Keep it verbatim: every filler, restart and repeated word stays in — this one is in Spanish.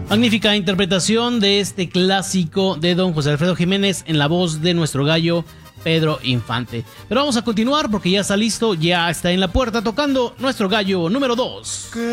Magnífica interpretación de este clásico de don José Alfredo Jiménez en la voz de nuestro gallo Pedro Infante. Pero vamos a continuar porque ya está listo, ya está en la puerta tocando nuestro gallo número dos.